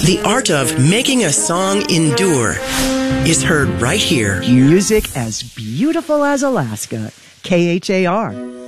The art of making a song endure is heard right here. Music as beautiful as Alaska. KHAR,